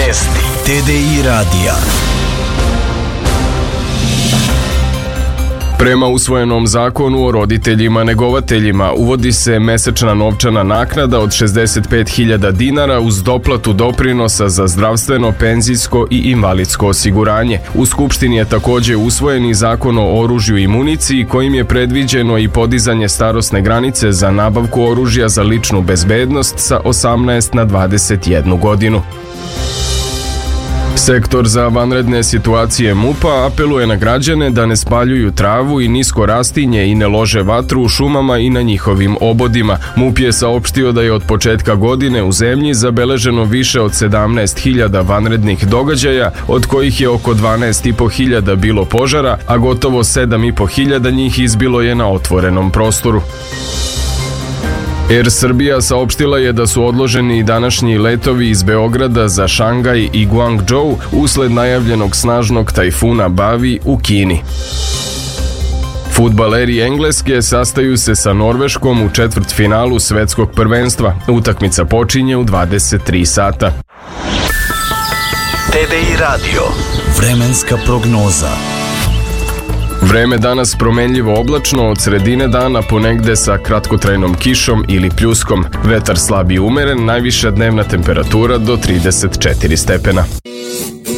Vesti TDI radija. Prema usvojenom zakonu o roditeljima negovateljima uvodi se mesečna novčana naknada od 65.000 dinara uz doplatu doprinosa za zdravstveno, penzijsko i invalidsko osiguranje. U Skupštini je takođe usvojen i zakon o oružju i municiji kojim je predviđeno i podizanje starosne granice za nabavku oružja za ličnu bezbednost sa 18 na 21 godinu. Sektor za vanredne situacije MUP-a apeluje na građane da ne spaljuju travu i nisko rastinje i ne lože vatru u šumama i na njihovim obodima. MUP je saopštio da je od početka godine u zemlji zabeleženo više od 17.000 vanrednih događaja, od kojih je oko 12.500 bilo požara, a gotovo 7.500 njih izbilo je na otvorenom prostoru. Air Srbija saopštila je da su odloženi današnji letovi iz Beograda za Šangaj i Guangzhou usled najavljenog snažnog tajfuna Bavi u Kini. Fudbaleri Engleske sastaju se sa Norveškom u četvrtfinalu svetskog prvenstva. Utakmica počinje u 23 sata. TDI radio. Vremenska prognoza. Vreme danas promenljivo oblačno, od sredine dana ponegde sa kratkotrajnom kišom ili pljuskom. Vetar slab i umeren, najviša dnevna temperatura do 34 stepena.